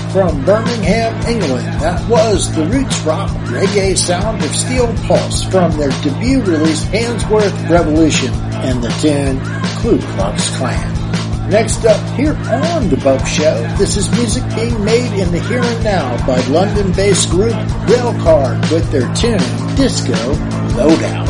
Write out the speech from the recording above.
from Birmingham, England. That was the roots rock reggae sound of Steel Pulse from their debut release Handsworth Revolution and the tune Ku Klux Klan. Next up here on The Bump Show, this is music being made in the here and now by London-based group Railcard with their tune Disco Lowdown.